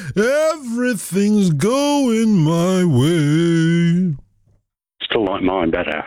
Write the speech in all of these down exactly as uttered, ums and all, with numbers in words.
Everything's going my way. Still like mine better.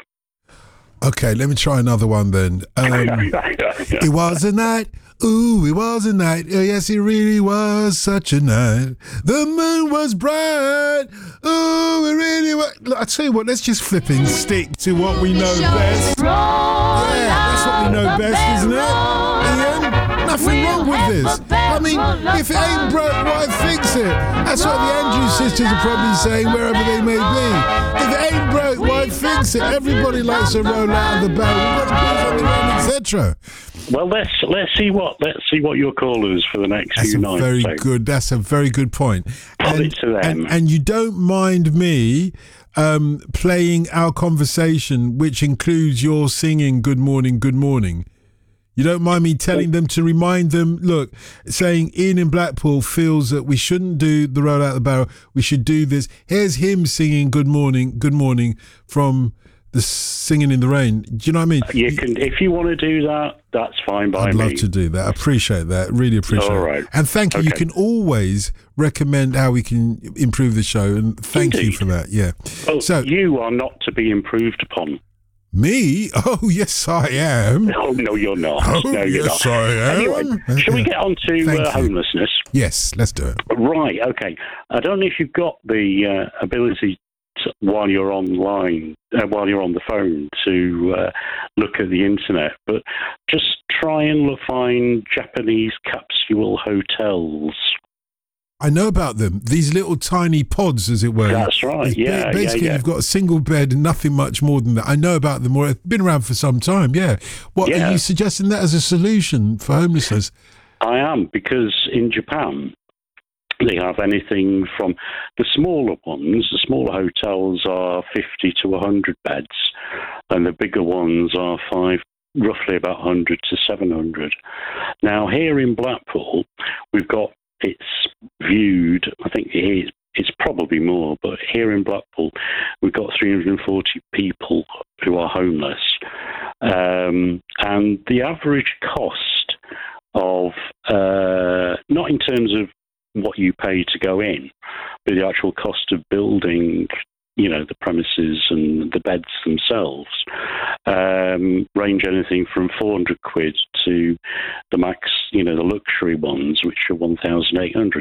Okay, let me try another one then. Um, it was a night. Ooh, it was a night. Oh, yes, it really was such a night. The moon was bright. Ooh, it really was. Look, I tell you what, let's just flip and stick to what we know best. Yeah, that's what we know best, isn't it? Ian? Nothing wrong with this. I mean, if it ain't broke, why fix it? That's what the Andrews sisters are probably saying wherever they may be. If it ain't broke, why fix it? Everybody likes to roll out of the barrel. We've got to put something on, et cetera. Well, let's let's see what let's see what your call is for the next That's few a nights. very so. good. That's a very good point. Put And, it to them. and, and you don't mind me um, playing our conversation, which includes your singing "Good Morning, Good Morning." You don't mind me telling them to remind them, look, saying Ian in Blackpool feels that we shouldn't do the roll out the barrel. We should do this. Here's him singing Good Morning, Good Morning from the Singing in the Rain. Do you know what I mean? You can, if you want to do that, that's fine by I'd me. love to do that. I appreciate that. Really appreciate All right. it. And thank you. Okay. You can always recommend how we can improve the show. And thank Indeed. you for that. Yeah. Well, so you are not to be improved upon. Me? Oh, yes, I am. Oh, no, you're not. Oh, no, you're yes, not. I am. Anyway, shall we get on to Thank uh, you. homelessness? Yes, let's do it. Right, okay. I don't know if you've got the uh, ability to, while you're online, uh, while you're on the phone, to uh, look at the internet, but just try and look, find Japanese capsule hotels. I know about them. These little tiny pods, as it were. That's right, It's yeah, ba- Basically, yeah, yeah. you've got a single bed and nothing much more than that. I know about them. Or I've been around for some time, yeah. What, Yeah. are you suggesting that as a solution for homelessness? I am, because in Japan, they have anything from the smaller ones. The smaller hotels are fifty to one hundred beds, and the bigger ones are five, roughly about one hundred to seven hundred. Now, here in Blackpool, we've got it's viewed, I think it is, it's probably more, but here in Blackpool, we've got three hundred forty people who are homeless. Um, and the average cost of, uh, not in terms of what you pay to go in, but the actual cost of building, you know, the premises and the beds themselves, um, range anything from four hundred quid to the max, you know, the luxury ones, which are one thousand eight hundred.